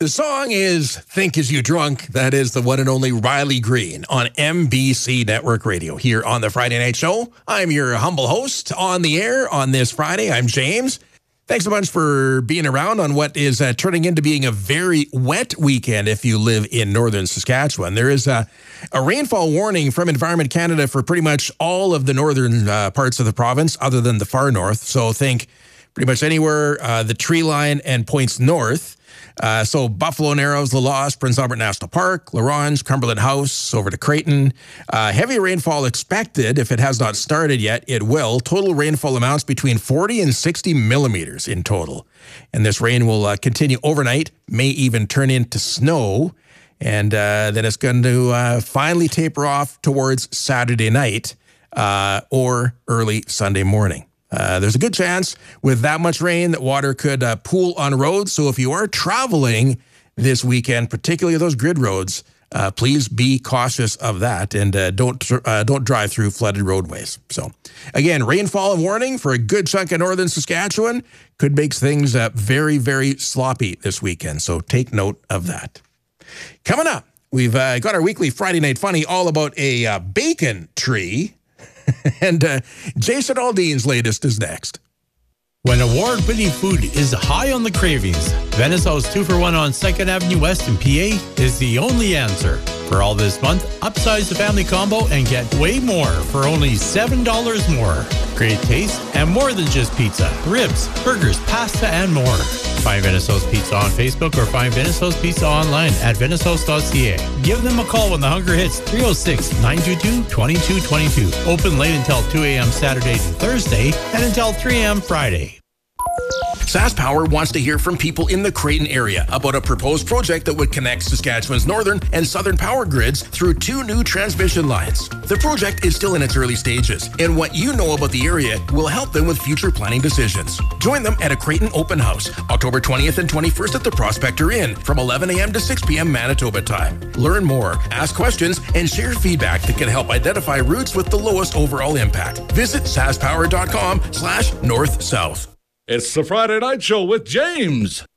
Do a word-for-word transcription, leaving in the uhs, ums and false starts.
The song is Think As You Drunk. That is the one and only Riley Green on M B C Network Radio here on the Friday Night Show. I'm your humble host on the air on this Friday. I'm James. Thanks a bunch for being around on what is uh, turning into being a very wet weekend if you live in northern Saskatchewan. There is a, a rainfall warning from Environment Canada for pretty much all of the northern uh, parts of the province other than the far north. So think pretty much anywhere uh, the tree line and points north. Uh, so Buffalo Narrows, La Losse, Prince Albert National Park, La Ronge, Cumberland House, over to Creighton. Uh, heavy rainfall expected. If it has not started yet, it will. Total rainfall amounts between forty and sixty millimeters in total. And this rain will uh, continue overnight, may even turn into snow. And uh, then it's going to uh, finally taper off towards Saturday night uh, or early Sunday morning. Uh, there's a good chance with that much rain that water could uh, pool on roads. So if you are traveling this weekend, particularly those grid roads, uh, please be cautious of that and uh, don't uh, don't drive through flooded roadways. So again, rainfall and warning for a good chunk of northern Saskatchewan could make things uh, very, very sloppy this weekend. So take note of that. Coming up, we've uh, got our weekly Friday Night Funny all about a uh, bacon tree. And uh, Jason Aldean's latest is next. When award-winning food is high on the cravings, Venice House two for one on second Avenue West in P A is the only answer. For all this month, upsize the family combo and get way more for only seven dollars more. Great taste and more than just pizza, ribs, burgers, pasta, and more. Find Venice House Pizza on Facebook or find Venice House Pizza online at venice house dot c a. Give them a call when the hunger hits three oh six, nine two two, two two two two. Open late until two a.m. Saturday to Thursday and until three a.m. Friday. SaskPower wants to hear from people in the Creighton area about a proposed project that would connect Saskatchewan's northern and southern power grids through two new transmission lines. The project is still in its early stages, and what you know about the area will help them with future planning decisions. Join them at a Creighton open house, October twentieth and twenty-first at the Prospector Inn from eleven a.m. to six p.m. Manitoba time. Learn more, ask questions, and share feedback that can help identify routes with the lowest overall impact. Visit saskpower dot com slash north south. It's the Friday Night Show with James.